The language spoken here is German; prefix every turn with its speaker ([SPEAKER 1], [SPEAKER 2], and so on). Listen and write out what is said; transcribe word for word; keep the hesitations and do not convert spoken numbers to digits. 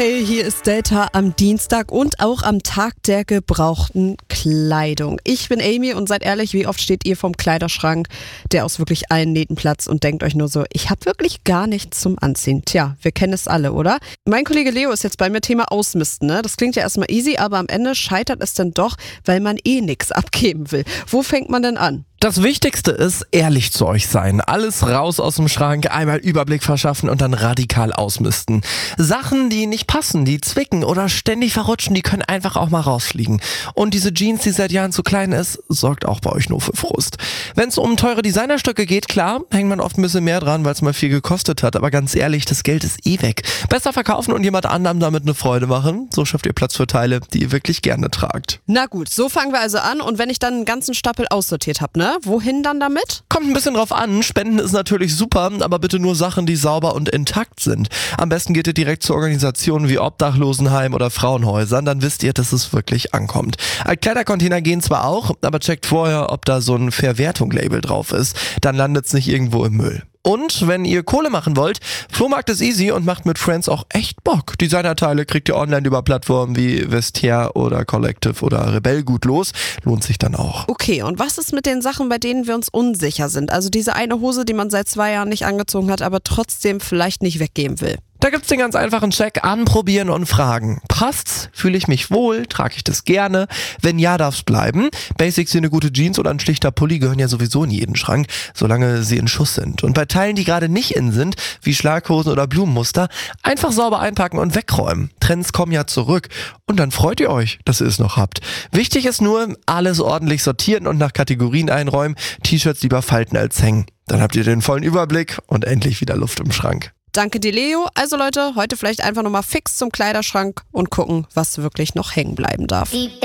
[SPEAKER 1] Hey, hier ist Delta am Dienstag und auch am Tag der gebrauchten Kleidung. Ich bin Amy und seid ehrlich, wie oft steht ihr vorm Kleiderschrank, der aus wirklich allen Nähten platzt und denkt euch nur so, ich habe wirklich gar nichts zum Anziehen. Tja, wir kennen es alle, oder? Mein Kollege Leo ist jetzt bei mir Thema Ausmisten, ne? Das klingt ja erstmal easy, aber am Ende scheitert es dann doch, weil man eh nichts abgeben will. Wo fängt man denn an?
[SPEAKER 2] Das Wichtigste ist, ehrlich zu euch sein. Alles raus aus dem Schrank, einmal Überblick verschaffen und dann radikal ausmisten. Sachen, die nicht passen, die zwicken oder ständig verrutschen, die können einfach auch mal rausfliegen. Und diese Jeans, die seit Jahren zu klein ist, sorgt auch bei euch nur für Frust. Wenn es um teure Designerstücke geht, klar, hängt man oft ein bisschen mehr dran, weil es mal viel gekostet hat. Aber ganz ehrlich, das Geld ist eh weg. Besser verkaufen und jemand anderem damit eine Freude machen. So schafft ihr Platz für Teile, die ihr wirklich gerne tragt.
[SPEAKER 1] Na gut, so fangen wir also an und wenn ich dann einen ganzen Stapel aussortiert habe, ne? Wohin dann damit?
[SPEAKER 2] Kommt ein bisschen drauf an. Spenden ist natürlich super, aber bitte nur Sachen, die sauber und intakt sind. Am besten geht ihr direkt zu Organisationen wie Obdachlosenheim oder Frauenhäusern, dann wisst ihr, dass es wirklich ankommt. Altkleidercontainer gehen zwar auch, aber checkt vorher, ob da so ein Verwertung-Label drauf ist. Dann landet es nicht irgendwo im Müll. Und wenn ihr Kohle machen wollt, Flohmarkt ist easy und macht mit Friends auch echt Bock. Designerteile kriegt ihr online über Plattformen wie Vestiaire oder Collective oder Rebell gut los. Lohnt sich dann auch.
[SPEAKER 1] Okay, und was ist mit den Sachen, bei denen wir uns unsicher sind? Also diese eine Hose, die man seit zwei Jahren nicht angezogen hat, aber trotzdem vielleicht nicht weggeben will.
[SPEAKER 2] Da gibt's den ganz einfachen Check, anprobieren und fragen. Passt's? Fühle ich mich wohl? Trage ich das gerne? Wenn ja, darf's bleiben. Basics wie eine gute Jeans oder ein schlichter Pulli gehören ja sowieso in jeden Schrank, solange sie in Schuss sind. Und bei Teilen, die gerade nicht in sind, wie Schlaghosen oder Blumenmuster, einfach sauber einpacken und wegräumen. Trends kommen ja zurück. Und dann freut ihr euch, dass ihr es noch habt. Wichtig ist nur, alles ordentlich sortieren und nach Kategorien einräumen. T-Shirts lieber falten als hängen. Dann habt ihr den vollen Überblick und endlich wieder Luft im Schrank.
[SPEAKER 1] Danke dir, Leo. Also Leute, heute vielleicht einfach nochmal fix zum Kleiderschrank und gucken, was wirklich noch hängen bleiben darf.